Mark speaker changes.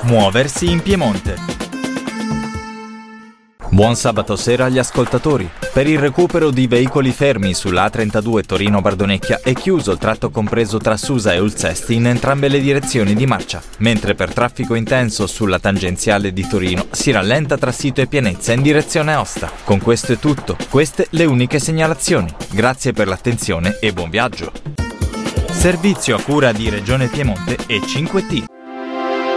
Speaker 1: Muoversi in Piemonte. Buon sabato sera agli ascoltatori. Per il recupero di veicoli fermi sulla A32 Torino-Bardonecchia è chiuso il tratto compreso tra Susa e Ulzesti in entrambe le direzioni di marcia, mentre per traffico intenso sulla tangenziale di Torino si rallenta tra Sito e Pienezza in direzione Aosta. Con questo è tutto, queste le uniche segnalazioni. Grazie per l'attenzione e buon viaggio. Servizio a cura di Regione Piemonte e 5T.